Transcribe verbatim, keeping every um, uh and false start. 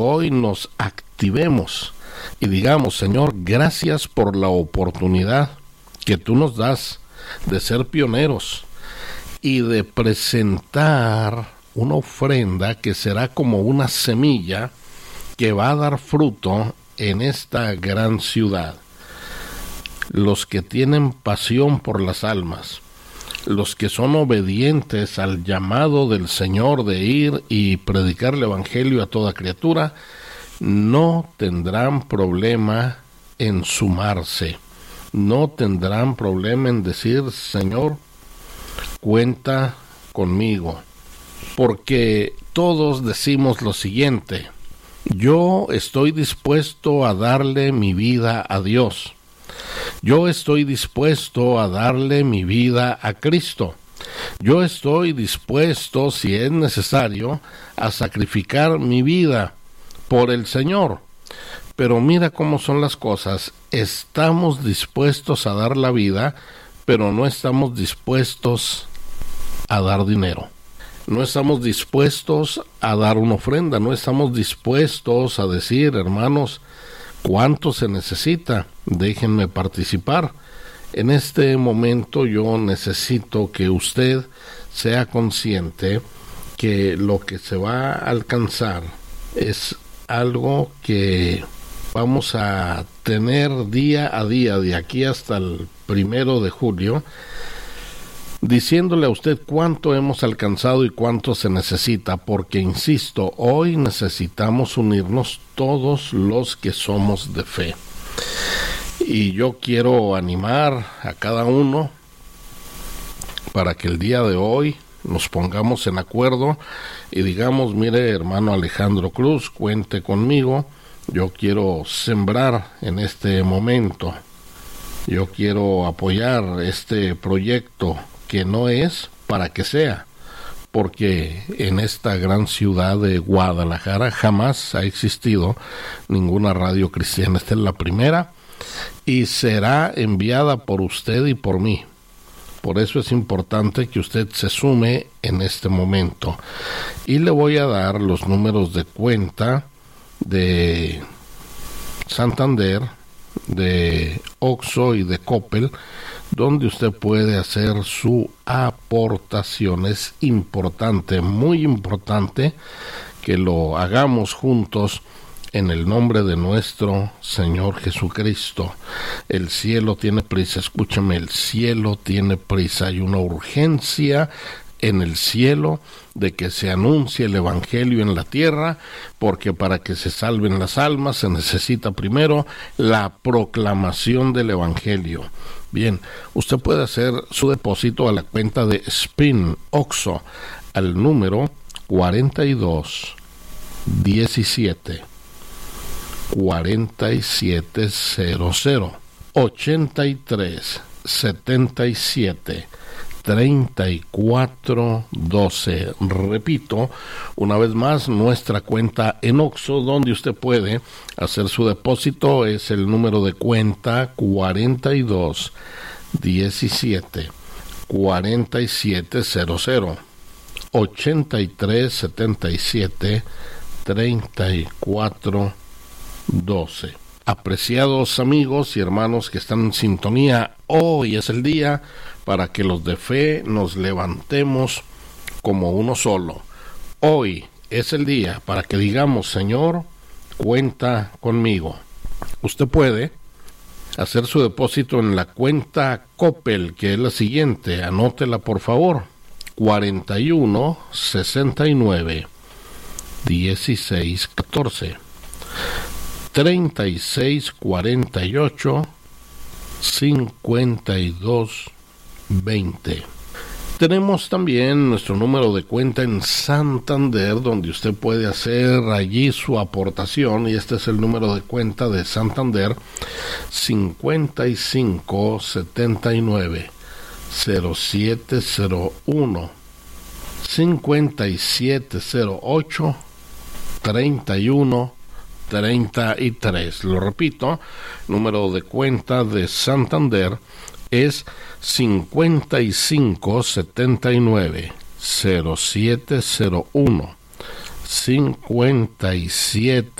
hoy nos activemos y digamos: Señor, gracias por la oportunidad que tú nos das de ser pioneros y de presentar una ofrenda que será como una semilla que va a dar fruto en esta gran ciudad. Los que tienen pasión por las almas, los que son obedientes al llamado del Señor de ir y predicar el Evangelio a toda criatura, no tendrán problema en sumarse, no tendrán problema en decir: Señor, cuenta conmigo, porque todos decimos lo siguiente: yo estoy dispuesto a darle mi vida a Dios. Yo estoy dispuesto a darle mi vida a Cristo. Yo estoy dispuesto, si es necesario, a sacrificar mi vida por el Señor. Pero mira cómo son las cosas. Estamos dispuestos a dar la vida, pero no estamos dispuestos a dar dinero. No estamos dispuestos a dar una ofrenda. No estamos dispuestos a decir: hermanos, ¿cuánto se necesita? Déjenme participar. En este momento yo necesito que usted sea consciente que lo que se va a alcanzar es algo que vamos a tener día a día de aquí hasta el primero de julio, diciéndole a usted cuánto hemos alcanzado y cuánto se necesita, porque insisto, hoy necesitamos unirnos todos los que somos de fe. Y yo quiero animar a cada uno para que el día de hoy nos pongamos en acuerdo y digamos: mire, hermano Alejandro Cruz, cuente conmigo, yo quiero sembrar en este momento, yo quiero apoyar este proyecto que no es para que sea, porque en esta gran ciudad de Guadalajara jamás ha existido ninguna radio cristiana. Esta es la primera y será enviada por usted y por mí. Por eso es importante que usted se sume en este momento. Y le voy a dar los números de cuenta de Santander, de Oxxo y de Coppel, donde usted puede hacer su aportación. Es importante, muy importante, que lo hagamos juntos en el nombre de nuestro Señor Jesucristo. El cielo tiene prisa, escúchame, el cielo tiene prisa. Hay una urgencia en el cielo de que se anuncie el Evangelio en la tierra, porque para que se salven las almas se necesita primero la proclamación del Evangelio. Bien, usted puede hacer su depósito a la cuenta de Spin Oxxo al número cuarenta y dos diecisiete cuarenta y siete cero cero ochenta y tres setenta y siete treinta y cuatro doce. Repito una vez más, nuestra cuenta en Oxxo donde usted puede hacer su depósito es el número de cuenta cuarenta y dos diecisiete cuarenta y siete cero cero ochenta y tres setenta y siete treinta y cuatro doce. Apreciados amigos y hermanos que están en sintonía, hoy es el día para que los de fe nos levantemos como uno solo. Hoy es el día para que digamos: Señor, cuenta conmigo. Usted puede hacer su depósito en la cuenta Coppel, que es la siguiente, anótela por favor: cuarenta y uno sesenta y nueve dieciséis catorce treinta y seis cuarenta y ocho cincuenta y dos veinte. Tenemos también nuestro número de cuenta en Santander, donde usted puede hacer allí su aportación, y este es el número de cuenta de Santander: cincuenta y cinco setenta y nueve cero siete cero uno cincuenta y siete cero ocho treinta y uno treinta y tres. Lo repito, número de cuenta de Santander es cincuenta y cinco setenta y nueve cero siete cero uno cincuenta y siete